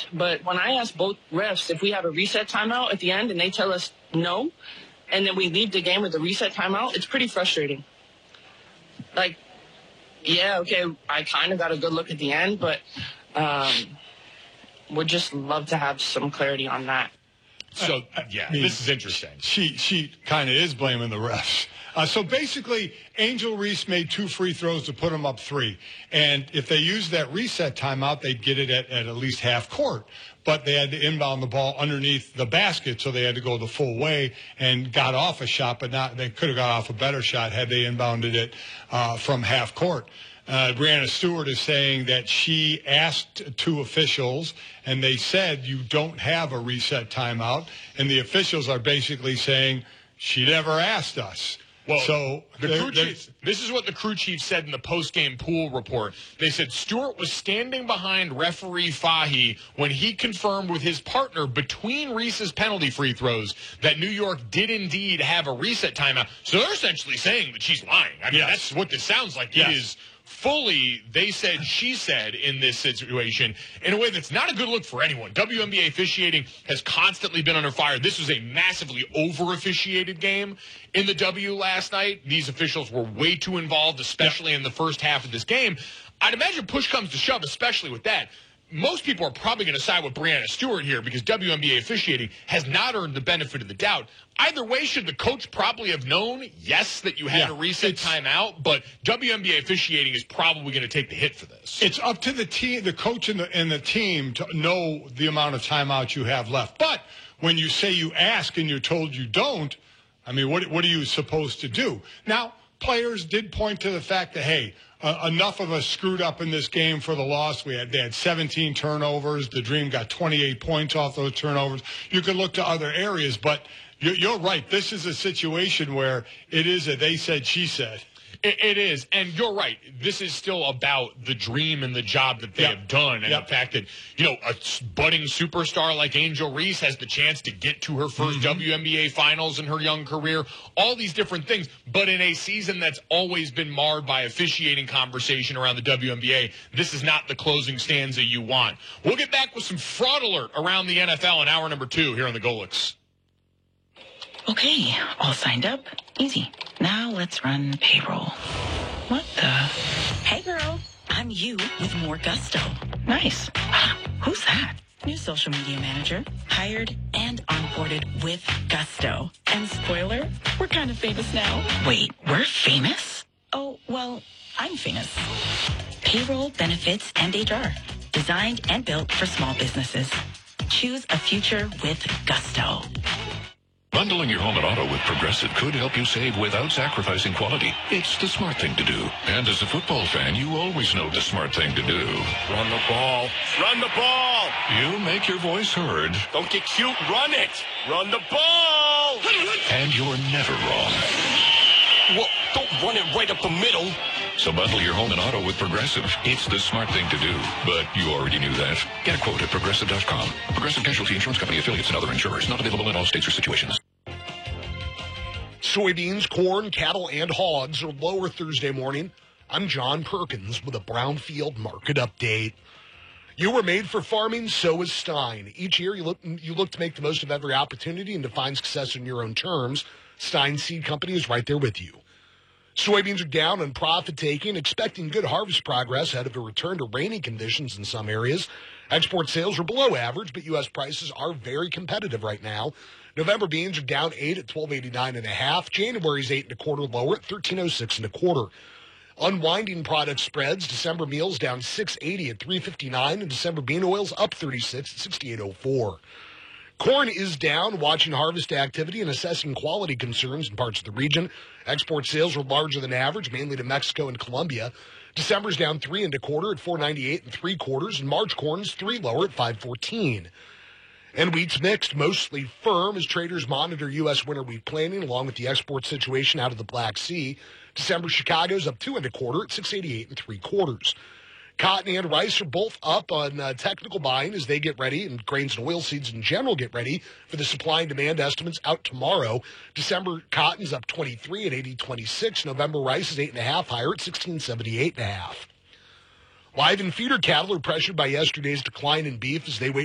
But when I ask both refs if we have a reset timeout at the end and they tell us no, and then we leave the game with a reset timeout, it's pretty frustrating. Like, yeah, okay, I kind of got a good look at the end, but would just love to have some clarity on that. So, this is interesting. She kind of is blaming the refs. So basically, Angel Reese made 2 free throws to put them up 3. And if they used that reset timeout, they'd get it at least half court. But they had to inbound the ball underneath the basket, so they had to go the full way and got off a shot, but they could have got off a better shot had they inbounded it from half court. Brianna Stewart is saying that she asked 2 officials, and they said you don't have a reset timeout. And the officials are basically saying she never asked us. Well, so this is what the crew chief said in the post-game pool report. They said Stewart was standing behind referee Fahy when he confirmed with his partner between Reese's penalty free throws that New York did indeed have a reset timeout. So they're essentially saying that she's lying. I mean, that's what this sounds like. Yes. It is fully they said, she said in this situation in a way that's not a good look for anyone. WNBA officiating has constantly been under fire. This was a massively over-officiated game in the W last night. These officials were way too involved, especially in the first half of this game. I'd imagine push comes to shove, especially with that. Most people are probably going to side with Brianna Stewart here because WNBA officiating has not earned the benefit of the doubt. Either way, should the coach probably have known, yes, that you had a reset timeout, but WNBA officiating is probably going to take the hit for this. It's up to the team, the coach and the team to know the amount of timeouts you have left. But when you say you ask and you're told you don't, I mean, what are you supposed to do? Now, players did point to the fact that, hey, enough of us screwed up in this game for the loss. They had 17 turnovers. The Dream got 28 points off those turnovers. You could look to other areas, but you're right. This is a situation where it is a they said, she said. It is, and you're right. This is still about the Dream and the job that they have done, and the fact that, a budding superstar like Angel Reese has the chance to get to her first WNBA finals in her young career, all these different things. But in a season that's always been marred by officiating conversation around the WNBA, this is not the closing stanza you want. We'll get back with some fraud alert around the NFL in hour number 2 here on the Golix. Okay, all signed up. Easy. Now let's run payroll. What the? Hey, girl. I'm you with more gusto. Nice. Who's that? New social media manager. Hired and onboarded with gusto. And spoiler, we're kind of famous now. Wait, we're famous? Oh, well, I'm famous. Payroll, benefits, and HR. Designed and built for small businesses. Choose a future with gusto. Bundling your home and auto with Progressive could help you save without sacrificing quality. It's the smart thing to do. And as a football fan, you always know the smart thing to do. Run the ball. Run the ball. You make your voice heard. Don't get cute. Run it. Run the ball. And you're never wrong. Well, don't run it right up the middle. So bundle your home and auto with Progressive. It's the smart thing to do. But you already knew that. Get a quote at Progressive.com. Progressive Casualty Insurance Company affiliates and other insurers. Not available in all states or situations. Soybeans, corn, cattle, and hogs are lower Thursday morning. I'm John Perkins with a Brownfield market update. You were made for farming, so is Stein. Each year, you look to make the most of every opportunity and to find success on your own terms. Stein Seed Company is right there with you. Soybeans are down on profit-taking, expecting good harvest progress ahead of a return to rainy conditions in some areas. Export sales are below average, but U.S. prices are very competitive right now. November beans are down 8 at $12.89.5. January's 8 1/4 lower at $13.06 1/4. Unwinding product spreads, December meals down $6.80 at $3.59, and December bean oils up 36 at $68.04. Corn is down, watching harvest activity and assessing quality concerns in parts of the region. Export sales are larger than average, mainly to Mexico and Colombia. December's down 3 1/4 at $4.98 3/4, and March corn's 3 lower at $5.14. And wheat's mixed, mostly firm, as traders monitor U.S. winter wheat planting, along with the export situation out of the Black Sea. December Chicago's up 2 1/4 at $6.88 3/4. Cotton and rice are both up on technical buying as they get ready, and grains and oilseeds in general get ready for the supply and demand estimates out tomorrow. December cotton's up 23 at 80.26. November rice is 8.5 higher at 16.78.5. Live and feeder cattle are pressured by yesterday's decline in beef as they wait